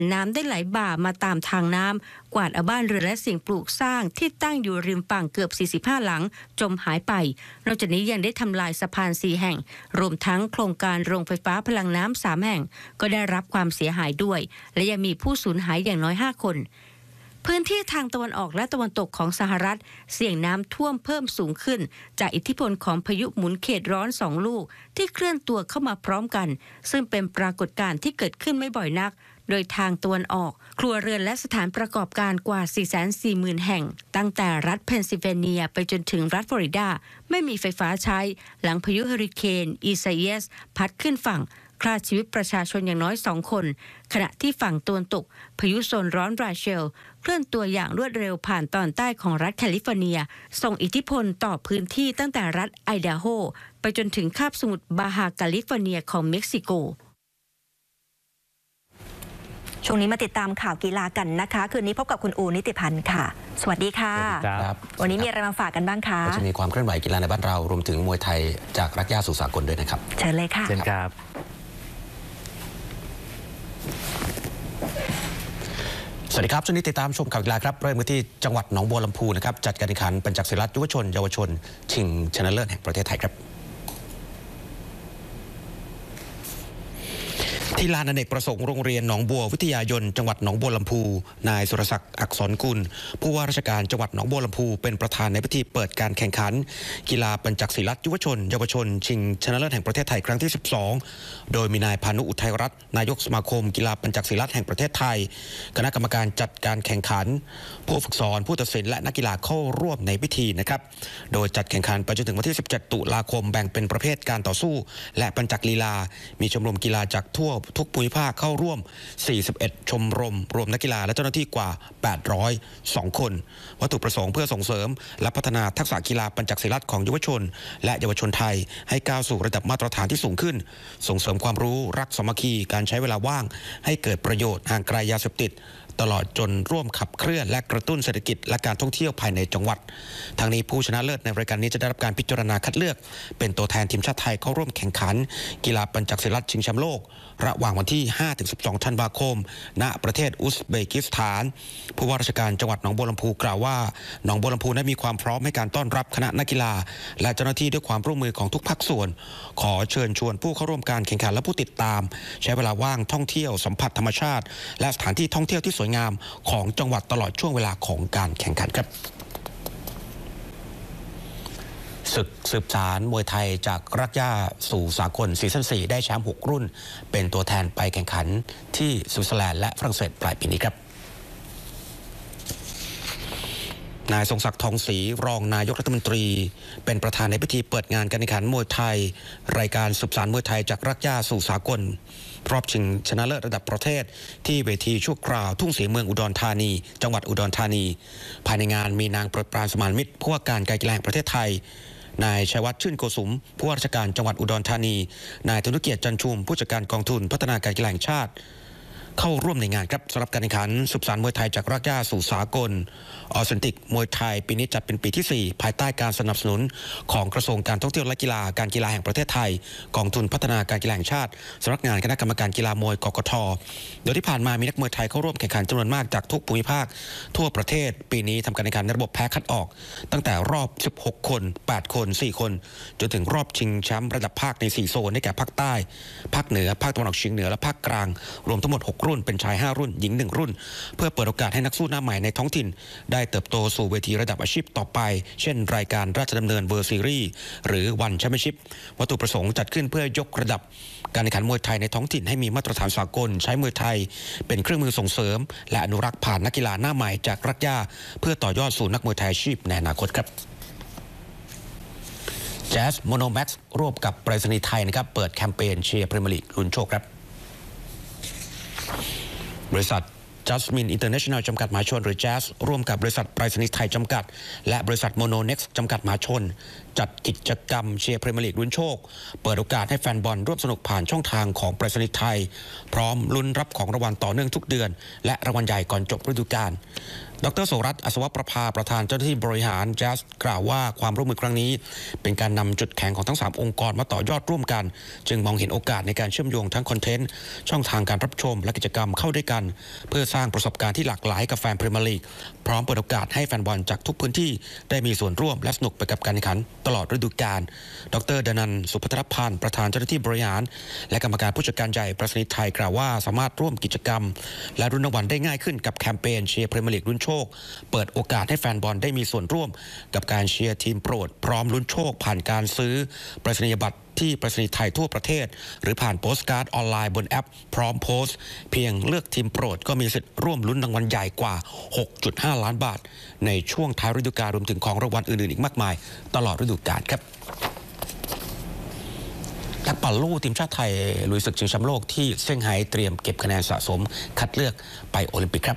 น้ำได้ไหลบ่ามาตามทางน้ำกวาดเอาบ้านเรือนและสิ่งปลูกสร้างที่ตั้งอยู่ริมฝั่งเกือบ45หลังจมหายไปนอกจากนี้ยังได้ทำลายสะพาน4แห่งรวมทั้งโครงการโรงไฟฟ้าพลังน้ำ3แห่งก็ได้รับความเสียหายด้วยและยังมีผู้สูญหายอย่างน้อย5คนพื้นที่ทางตะวันออกและตะวันตกของสหรัฐเสี่ยงน้ำท่วมเพิ่มสูงขึ้นจากอิทธิพลของพายุหมุนเขตร้อน2ลูกที่เคลื่อนตัวเข้ามาพร้อมกันซึ่งเป็นปรากฏการณ์ที่เกิดขึ้นไม่บ่อยนักโดยทางตะวันออกครัวเรือนและสถานประกอบการกว่า 440,000 แห่งตั้งแต่รัฐเพนซิลเวเนียไปจนถึงรัฐฟลอริดาไม่มีไฟฟ้าใช้หลังพายุเฮอริเคนอีซาเอสพัดขึ้นฝั่งฆ่าชีวิตประชาชนอย่างน้อย2คนขณะที่ฝั่งตะวันตกพายุโซนร้อนราเชลเคลื่อนตัวอย่างรวดเร็วผ่านตอนใต้ของรัฐแคลิฟอร์เนียส่งอิทธิพลต่อพื้นที่ตั้งแต่รัฐไอดาโฮไปจนถึงคาบสมุทรบาฮาแคลิฟอร์เนียของเม็กซิโกช่วงนี้มาติดตามข่าวกีฬากันนะคะคืนนี้พบกับคุณอูนิติพันธ์ค่ะสวัสดีค่ะวันนี้มีอะไรมาฝากกันบ้างคะจะมีความเคลื่อนไหวกีฬาในบ้านเรารวมถึงมวยไทยจากรักย่าสู่สากลด้วยนะครับเชิญเลยค่ะเชิญครับสวัสดีครับช่วงนี้ติดตามชมข่าวกีฬาครับเริ่มกันที่จังหวัดหนองบัวลำพูนะครับจัดการแข่งขันปัญจศิลป์ยุวชนเยาวชนชิงชนะเลิศแห่งประเทศไทยครับที่ลานอเนกประสงค์โรงเรียนหนองบัววิทยายนจังหวัดหนองบัวลำพูนายสุรศักดิ์อักษรกุลผู้ว่าราชการจังหวัดหนองบัวลำพูเป็นประธานในพิธีเปิดการแข่งขันกีฬาปัญจศิลป์ยุวชนเยาวชนชิงชนะเลิศแห่งประเทศไทยครั้งที่12โดยมีนายพานุอุทัยรัตน์นายกสมาคมกีฬาปัญจศิลป์แห่งประเทศไทยคณะกรรมการจัดการแข่งขันผู้ฝึกสอนผู้ตัดสินและนักกีฬาเข้าร่วมในพิธีนะครับโดยจัดแข่งขันไปจนถึงวันที่17ตุลาคมแบ่งเป็นประเภทการต่อสู้และปัญจลีลามีชมรมกีฬาจากทั่วทุกภูมิภาคเข้าร่วม41ชมรมรวมนักกีฬาและเจ้าหน้าที่กว่า802คนวัตถุประสงค์เพื่อส่งเสริมและพัฒนาทักษะกีฬาปัญจศิลป์ของเยาวชนและเยาวชนไทยให้ก้าวสู่ระดับมาตรฐานที่สูงขึ้นส่งเสริมความรู้รักสามัคคีการใช้เวลาว่างให้เกิดประโยชน์ห่างไกลยาเสพติดตลอดจนร่วมขับเคลื่อนและกระตุ้นเศรษฐกิจและการท่องเที่ยวภายในจังหวัดทางนี้ผู้ชนะเลิศในรายการนี้จะได้รับการพิจารณาคัดเลือกเป็นตัวแทนทีมชาติไทยเข้าร่วมแข่งขันกีฬาปัญจศิลป์ชิงแชมป์โลกระหว่างวันที่ 5-12 ธันวาคมณประเทศอุซเบกิสถานผู้ว่าราชการจังหวัดหนองบัวลำพูกล่าวว่าหนองบัวลำพูได้มีความพร้อมให้การต้อนรับคณะนักกีฬาและเจ้าหน้าที่ด้วยความร่วมมือของทุกภาคส่วนขอเชิญชวนผู้เข้าร่วมการแข่งขันและผู้ติดตามใช้เวลาว่างท่องเที่ยวสัมผัสธรรมชาติและสถานที่ท่องเที่ยวที่สวยงามของจังหวัดตลอดช่วงเวลาของการแข่งขันครับศึกสืบสารมวยไทยจากรักย่าสู่สากลซีซั่น4ได้แชมป์6รุ่นเป็นตัวแทนไปแข่งขันที่สวิตเซอร์แลนด์และฝรั่งเศสปลายปีนี้ครับนายทรงศักดิ์ทองศรีรองนายกรัฐมนตรีเป็นประธานในพิธีเปิดงานการแข่งขันมวยไทยรายการสืบสารมวยไทยจากรักย่าสู่สากลรอบชิงชนะเลิศระดับประเทศที่เวทีชั่วคราวทุ่งศรีเมืองอุดรธานีจังหวัดอุดรธานีภายในงานมีนางโปรดปรานสมานมิตรผู้ว่าการการกีฬาแห่งประเทศไทยนายชัยวัฒน์ชื่นโกสุมผู้ว่าราชการจังหวัดอุดรธานีนายธนุเกียรติจันชุมผู้จัดการกองทุนพัฒนาการกีฬาแห่งชาติเข้าร่วมในงานครับสำหรับการแข่งขันสืบสานมวยไทยจากรากหญ้าสู่สากลออเทนติกมวยไทยปีนี้จัดเป็นปีที่4ภายใต้การสนับสนุนของกระทรวงการท่องเที่ยวและกีฬาการกีฬาแห่งประเทศไทยกองทุนพัฒนาการกีฬาแห่งชาติสำนักงานคณะกรรมการกีฬามวยกกท.โดยที่ผ่านมามีนักมวยไทยเข้าร่วมแข่งขันจำนวนมากจากทุกภูมิภาคทั่วประเทศปีนี้ทำการแข่งขันในระบบแพ้คัดออกตั้งแต่รอบ16คน8คน4คนจนถึงรอบชิงแชมป์ระดับภาคใน4โซนได้แก่ภาคใต้ภาคเหนือภาคตะวันออกเฉียงเหนือและภาคกลางรวมทั้งหมด6รุ่นเป็นชาย5รุ่นหญิง1รุ่นเพื่อเปิดโอกาสให้นักสู้หน้าใหม่ในท้องถิ่นได้เติบโตสู่เวทีระดับอาชีพต่อไปเช่นรายการราชดำเนินเวิลด์ซีรีส์หรือวันแชมเปี้ยนชิพวัตถุประสงค์จัดขึ้นเพื่อยกระดับการแข่งขันมวยไทยในท้องถิ่นให้มีมาตรฐานสากลใช้มวยไทยเป็นเครื่องมือส่งเสริมและอนุรักษ์ผ่านนักกีฬาหน้าใหม่จากรักย่าเพื่อต่อยอดสู่นักมวยไทยอาชีพในอนาคตครับแจ๊สโมโนแม็กซ์ร่วมกับไปรษณีย์ไทยนะครับเปิดแคมเปญเชียร์พรีเมียร์ลีกลุ้นโชคครับบริษัทจัสมินอินเตอร์เนชั่นแนลจำกัดมหาชนหรือแจ๊สร่วมกับบริษัทไปรษณีย์ไทยจำกัดและบริษัทโมโนเน็กซ์จำกัดมหาชนจัดกิจกรรมเชียร์พรีเมียร์ลีกลุ้นโชคเปิดโอกาสให้แฟนบอลร่วมสนุกผ่านช่องทางของไปรษณีย์ไทยพร้อมลุ้นรับของรางวัลต่อเนื่องทุกเดือนและรางวัลใหญ่ก่อนจบฤดูกาลดร.โสรัตน์ อัศวประภาประธานเจ้าหน้าที่บริหารแจ๊สกล่าวว่าความร่วมมือครั้งนี้เป็นการนำจุดแข็งของทั้ง3องค์กรมาต่อยอดร่วมกันจึงมองเห็นโอกาสในการเชื่อมโยงทั้งคอนเทนต์ช่องทางการรับชมและกิจกรรมเข้าด้วยกันเพื่อสร้างประสบการณ์ที่หลากหลายกับแฟนพรีเมียร์ลีกพร้อมเปิดโอกาสให้แฟนบอลจากทุกพื้นที่ได้มีส่วนร่วมและสนุกไปกับการแข่งขันตลอดฤดูกาลดร.ดนันท์ สุพัทรพันธ์ประธานเจ้าหน้าที่บริหารและกรรมการผู้จัดการใหญ่ไปรษณีย์ไทยกล่าวว่าสามารถร่วมกิจกรรมและรุ่นรางวัลได้ง่ายขึ้นกับแคมเปญเชียร์พรีเมียร์ลีกลุ้นโชคเปิดโอกาสให้แฟนบอลได้มีส่วนร่วมกับการเชียร์ทีมโปรดพร้อมลุ้นโชคผ่านการซื้อไปรษณียบัตรที่ไปรษณีย์ไทยทั่วประเทศหรือผ่านโปสการ์ดออนไลน์บนแอปพร้อมโพสต์เพียงเลือกทีมโปรดก็มีสิทธิ์ร่วมลุ้นรางวัลใหญ่กว่า 6.5 ล้านบาทในช่วงท้ายฤดูกาลรวมถึงของรางวัลอื่นๆอีกมากมายตลอดฤดูกาลครับนักปั่นลู่ทีมชาติไทยลุยศึกชิงแชมป์โลกที่เซี่ยงไฮ้เตรียมเก็บคะแนนสะสมคัดเลือกไปโอลิมปิกครับ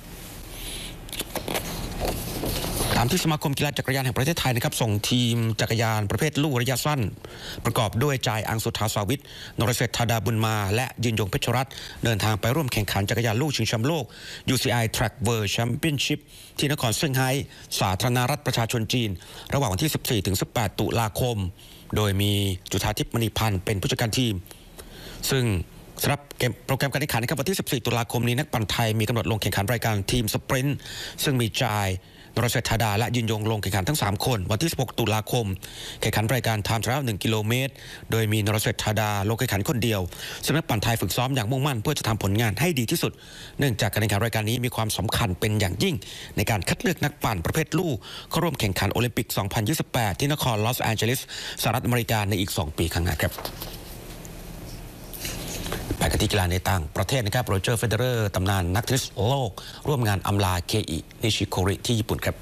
ตามที่สมาคมกีฬาจักรยานแห่งประเทศไทยนะครับส่งทีมจักรยานประเภทลู่ระยะสั้นประกอบด้วยจายอังสุธาสาวิทย์นรเศรษฐธาดาบุญมาและยืนยงเพชรรัตน์เดินทางไปร่วมแข่งขันจักรยานลู่ชิงแชมป์โลก UCI Track World Championship ที่นครเซี่ยงไฮ้สาธารณรัฐประชาชนจีนระหว่างวันที่ 14-18 ตุลาคมโดยมีจุฑาทิพย์มณีพันธ์เป็นผู้จัดการทีมซึ่งสำหรับโปรแกรมการแข่งขันนะครับวันที่ 14 ตุลาคมนี้นักปั่นไทยมีกำหนดลงแข่งขันรายการทีมสปรินต์ซึ่งมีจายนรเศรษฐธาดาและยืนยงลงแข่งขันทั้ง3คนวันที่ 16 ตุลาคมแข่งขันรายการ Time Trial 1 กิโลเมตรโดยมีนรเศรษฐธาดาลงแข่งขันคนเดียวซึ่งนักปั่นไทยฝึกซ้อมอย่างมุ่งมั่นเพื่อจะทำผลงานให้ดีที่สุดเนื่องจากการแข่งขันรายการนี้มีความสำคัญเป็นอย่างยิ่งในการคัดเลือกนักปั่นประเภทลู่เข้าร่วมแข่งขันโอลิมปิก 2028 ที่นครลอสแอนเจลิสสหรัฐอเมริกาในอีก2 ปีข้างหน้าครับไปกันที่กีฬาในต่างประเทศนะครับโรเจอร์เฟเดอเรอร์ตำนานนักเทนนิสโลกร่วมงานอำลาเคอินิชิโคริที่ญี่ปุ่นครับ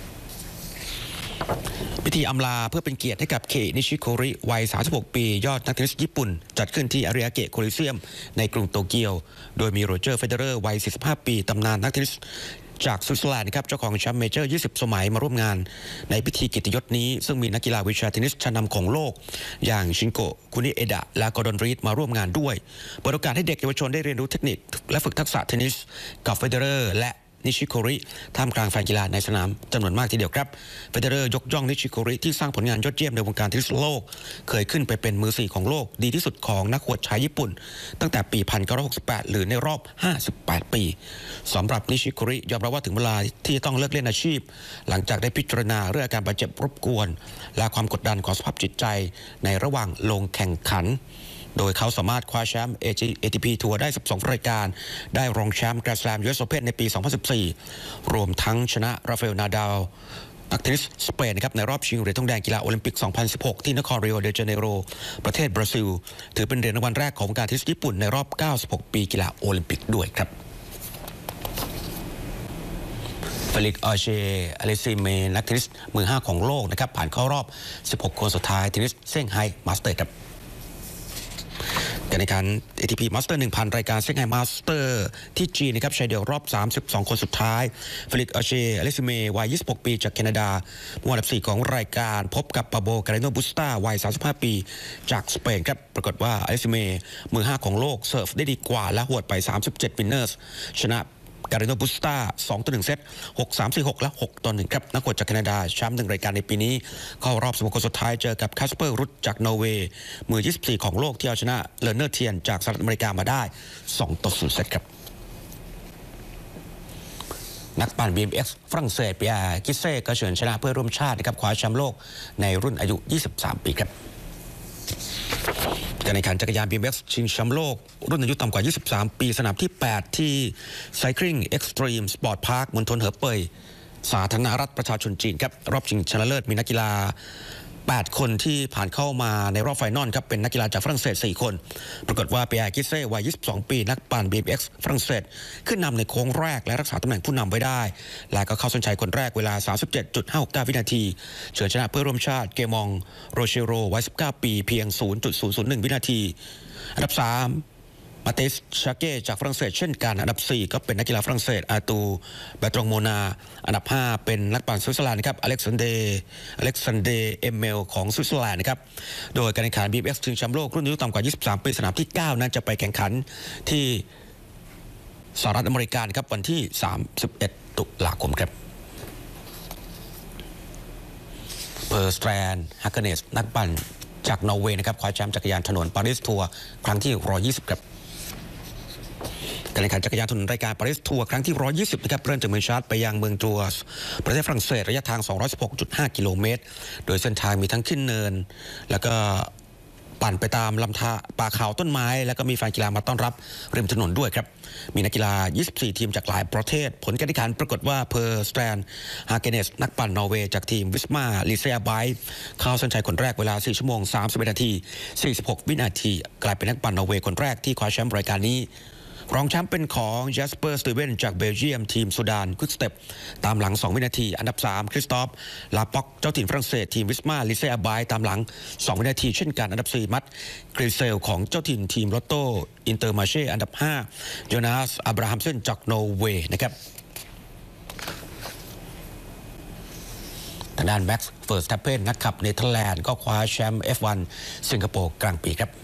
พิธีอำลาเพื่อเป็นเกียรติให้กับเคอินิชิโคริวัย 36 ปียอดนักเทนนิสญี่ปุ่นจัดขึ้นที่อาริอาเกะโคลิเซียมในกรุงโตเกียวโดยมีโรเจอร์เฟเดอเรอร์วัย 45 ปีตำนานนักเทนนิสจากสวิตเซอร์แลนด์นะครับเจ้าของแชมป์เมเจอร์ 20 สมัยมาร่วมงานในพิธีเกียรติยศนี้ซึ่งมีนักกีฬาวิชาเทนนิสชั้นนำของโลกอย่างชินโกะคุนิเอดะและกอร์ดอนรีดมาร่วมงานด้วยเปิดโอกาสให้เด็กเยาวชนได้เรียนรู้เทคนิคและฝึกทักษะเทนนิสกับเฟเดอเรอร์และนิชิโคริท่ามกลางแฟนกีฬาในสนามจำนวนมากทีเดียวครับเฟเดอเรอร์ยกย่องนิชิโคริที่สร้างผลงานยอดเยี่ยมในวงการเทนนิสโลกเคยขึ้นไปเป็นมือ4ของโลกดีที่สุดของนักหวดชายญี่ปุ่นตั้งแต่ปี 1968 หรือในรอบ 58 ปีสำหรับนิชิโคริยอมรับว่าถึงเวลาที่ต้องเลิกเล่นอาชีพหลังจากได้พิจารณาเรื่องอาการบาดเจ็บรบกวนและความกดดันของสภาพจิตใจในระหว่างลงแข่งขันโดยเขาสามารถคว้าแชมป์ ATP ทัวร์ได้ 12 รายการได้รองแชมป์ Grand Slam US Open ในปี 2014 รวมทั้งชนะราฟาเอล นาดาลนักเทนนิสสเปนนะครับในรอบชิงเหรียญทองแดงกีฬาโอลิมปิก 2016 ที่นครริโอเดจาเนโรประเทศบราซิลถือเป็นเหรียญรางวัลแรกของวงการเทนนิสญี่ปุ่นในรอบ 96 ปีกีฬาโอลิมปิกด้วยครับเฟลิกซ์ ออเชอเลซิเมนักเทนนิสมือ 5 ของโลกนะครับผ่านเข้ารอบ 16 คนสุดท้ายเทนนิสเซี่ยงไฮ้มาสเตอร์ครับการแข่งขัน ATP Master 1,000 รายการเซี่ยงไฮ้มาสเตอร์ที่จีนนะครับชายเดี่ยวรอบ 32 คนสุดท้ายเฟลิกซ์ ออเชอเลซิเมวัย 26 ปีจากแคนาดาอันดับ 4 ของรายการพบกับปาโบ การิโน บุสตาวัย 35 ปีจากสเปนครับปรากฏว่าอเลซิเมมือ 5 ของโลกเสิร์ฟได้ดีกว่าและหวดไป 37 วินเนอร์สชนะการิโน บุสตา 2-1 เซต 6-3-4-6 และ 6-1 ครับนักกวดจากแคนาดาแชมป์1 รายการในปีนี้เข้ารอบ16 คนสุดท้ายเจอกับคัสเปอร์ รุดจากนอร์เวย์มือ 24 ของโลกที่เอาชนะเลเนอร์เทียนจากสหรัฐอเมริกามาได้ 2-0 เซตครับนักปั่น BMX ฝรั่งเศสเปียร์ กิเซ่ก็เฉินชนะเพื่อร่วมชาตินะครับคว้าแชมป์โลกในรุ่นอายุ 23 ปีครับการแข่งขันจักรยาน BMX ชิงแชมป์โลกรุ่นอายุต่ำกว่า 23 ปีสนามที่ 8 ที่ Cycling Extreme Sport Park มณฑลเหอเป่ยสาธารณรัฐประชาชนจีนครับรอบชิงชนะเลิศมีนักกีฬา 8 คนที่ผ่านเข้ามาในรอบไฟนอลครับเป็นนักกีฬาจากฝรั่งเศส 4 คนปรากฏว่าเปียร์ กิเซ่วัย 22 ปีนักปั่น BMX ฝรั่งเศสขึ้นนำในโค้งแรกและรักษาตำแหน่งผู้นำไว้ได้และก็เข้าเส้นชัยคนแรกเวลา 37.569 วินาทีเฉินชนะเพื่อร่วมชาติเกมองโรเชโรวัย 19 ปีเพียง 0.001 วินาทีอันดับ 3มาเตส ชาเก้จากฝรั่งเศสเช่นกันอันดับ 4 ก็เป็นนักกีฬาฝรั่งเศสอาตูแบตรองโมนาอันดับ 5 เป็นนักปั่นสวิตเซอร์แลนด์ครับอเล็กซานเดย์เอเมลของสวิตเซอร์แลนด์นะครับโดยการแข่งขัน BMX ชิงแชมป์โลกรุ่นอายุต่ำกว่า 23 ปีสนามที่ 9 นั้นจะไปแข่งขันที่สหรัฐอเมริกาครับวันที่ 31 ตุลาคมครับเพอร์สแตรนฮักเกเนสนักปั่นจากนอร์เวย์นะครับคว้าแชมป์จักรยานถนนปารีสทัวร์ครั้งที่120ครับการแข่งขันจักรยานถนนรายการปารีสทัวร์ครั้งที่120นะครับเริ่มจากเมืองชาร์ตไปยังเมืองจัวร์ประเทศฝรั่งเศสระยะทาง 216.5 กิโลเมตรโดยเส้นทางมีทั้งขึ้นเนินแล้วก็ปั่นไปตามลำธารป่าเขาต้นไม้แล้วก็มีแฟนกีฬามาต้อนรับริมถนนด้วยครับมีนักกีฬา24ทีมจากหลายประเทศผลการแข่งขันปรากฏว่าเพอร์สแตรนฮาเกเนสนักปั่นนอร์เวย์จากทีมวิสมาลิเซียไบค์เข้าเส้นชัยคนแรกเวลา4 ชั่วโมง 31 นาที 46 วินาทีกลายเป็นนักปั่นนอร์เวย์คนแรกที่คว้าแชมป์รายการนี้รองแชมป์เป็นของเจสเปอร์สตีเวนจากเบลเยียมทีมซูดานควิกสเต็ปตามหลัง2 วินาทีอันดับ3คริสตอฟลาป็อกเจ้าถิ่นฝรั่งเศสทีมวิสมาลิเซียไบค์ตามหลัง2 วินาทีเช่นกันอันดับ4มัดกริเซลของเจ้าถิ่นทีมลอตโตอินเตอร์มาเช่อันดับ5โยนาสอับราฮัมเซนจากนอร์เวย์นะครับทางด้านแม็กซ์เฟอร์สแตปเพนนักขับเนเธอร์แลนด์ก็คว้าแชมป์ F1 สิงคโปร์กลางปีครับ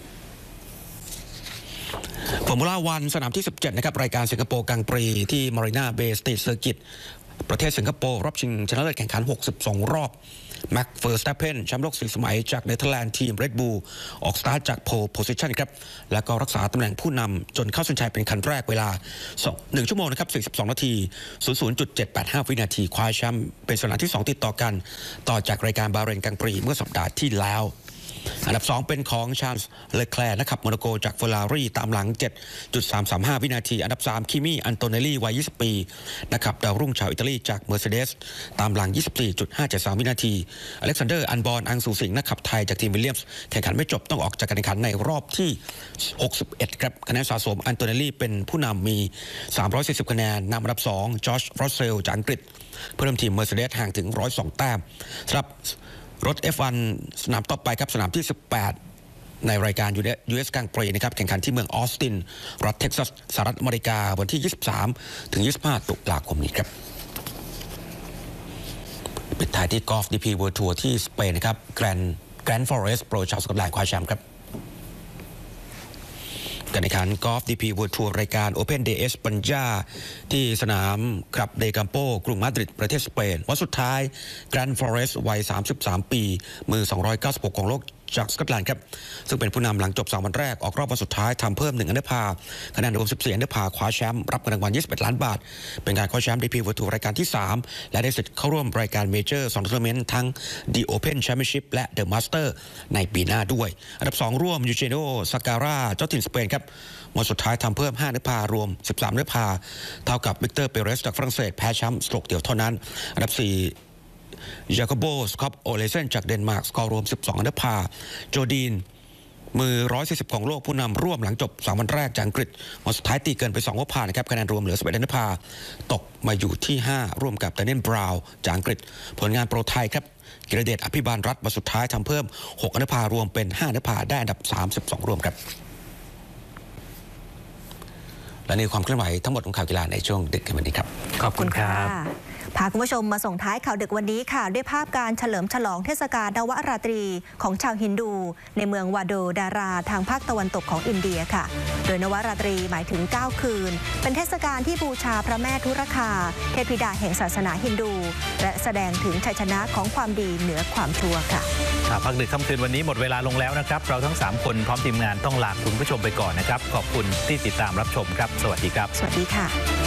ฟอร์มูล่าวันสนามที่17นะครับรายการสิงคโปร์กลางปรีที่มารีนาเบย์สตรีทเซอร์กิตประเทศสิงคโปร์รอบชิงชนะเลิศแข่งขัน62รอบแม็กซ์เฟอร์สแตปเพนแชมป์โลก4 สมัยจากเนเธอร์แลนด์ทีม Red Bull ออกสตาร์ทจากโพลโพซิชันครับแล้วก็รักษาตำแหน่งผู้นำจนเข้าเส้นชัยเป็นคันแรกเวลา1 ชั่วโมงนะครับ42 นาที 00.785 วินาทีคว้าแชมป์เป็นสนามที่2ติดต่อกันต่อจากรายการบาห์เรนกลางปรีเมื่อสัปดาห์ที่แล้วอันดับ2เป็นของชาร์ลส์เลคแคลร์นักขับโมนาโกจากเฟอร์รารี่ตามหลัง 7.335 วินาทีอันดับ3คิมี่อันโตเนลลี่วัย20 ปีนักขับดาวรุ่งชาวอิตาลีจากเมอร์เซเดสตามหลัง 24.573 วินาทีอเล็กซานเดอร์อันบอนอังสูสิงนักขับไทยจากทีมวิลเลียมส์แข่งขันไม่จบต้องออกจากการแข่งขันในรอบที่61ครับคะแนนสะสมอันโตเนลลี่เป็นผู้นำมี340คะแนนนำอันดับ2จอชรอสเซลจากอังกฤษเพิ่มทีมเมอร์เซเดสห่างถึง102 แต้มสำหรับรถ F1 สนามต่อไปครับสนามที่18ในรายการ US กลางปรีนะครับแข่งขันที่เมืองออสตินรัฐเท็กซัสสหรัฐอเมริกาวันที่23 ถึง 25 ตุลาคมนี้ครับปิดท้ายที่กอล์ฟ DP World Tour ที่สเปนนะครับแกรนด์ฟอเรสต์โปรชาวสกอตแลนด์คว้าแชมป์ครับการแข่งขันกอล์ฟ DP World Tour รายการ Open de España ที่สนามคลับเดกัมโปกรุงมาดริดประเทศสเปนวันสุดท้ายแกรนด์ฟอเรสต์วัย33 ปีมือ296ของโลกจากสกอตแลนด์ครับซึ่งเป็นผู้นำหลังจบ3 วันแรกออกรอบวันสุดท้ายทำเพิ่ม1 อันเดอร์พาร์คะแนนรวม14 อันเดอร์พาร์คว้าแชมป์รับเงินรางวัล21 ล้านบาทเป็นการคว้าแชมป์ DP World Tour รายการที่3และได้สิทธิ์เข้าร่วมรายการเมเจอร์2 ทัวร์นาเมนต์ทั้ง The Open Championship และ The Master ในปีหน้าด้วยอันดับ2ร่วมยูเจโนซาการาเจ้าถิ่นสเปนครับวันสุดท้ายทำเพิ่ม5 อันเดอร์พาร์รวม13 อันเดอร์พาร์เท่ากับวิกเตอร์เปเรสจากฝรั่งเศสแพ้แชมป์สโตรกเดียวเท่านั้นอันดับ4จาโคโบสคอปโอเลเซนจากเดนมาร์กสกอร์รวม12 อันเดอร์พาร์โจดีนมือ140ของโลกผู้นำร่วมหลังจบ3 วันแรกจากอังกฤษวันสุดท้ายตีเกินไป2 อันเดอร์พาร์นะครับคะแนนรวมเหลือ11 อันเดอร์พาร์ตกมาอยู่ที่5ร่วมกับแดเนียลบราวน์จากอังกฤษผลงานโปรไทยครับกิรเดชอภิบาลรัฐวันสุดท้ายทำเพิ่ม6 อันเดอร์พาร์รวมเป็น5 อันเดอร์พาร์ได้อันดับ32ร่วมครับและนี่ความเคลื่อนไหวทั้งหมดของข่าวกีฬาในช่วงดึกวันนี้ครับขอบคุณครับพาคุณผู้ชมมาส่งท้ายข่าวดึกวันนี้ค่ะด้วยภาพการเฉลิมฉลองเทศกาลนวราตรีของชาวฮินดูในเมืองวาโดดาราทางภาคตะวันตกของอินเดียค่ะโดยนวราตรีหมายถึง9 คืนเป็นเทศกาลที่บูชาพระแม่ทุรคาเทพธิดาแห่งศาสนาฮินดูและแสดงถึงชัยชนะของความดีเหนือความชั่วค่ะพักดึกค่ำคืนวันนี้หมดเวลาลงแล้วนะครับเราทั้ง3 คนพร้อมทีมงานต้องลาคุณผู้ชมไปก่อนนะครับขอบคุณที่ติดตามรับชมครับสวัสดีครับสวัสดีค่ะ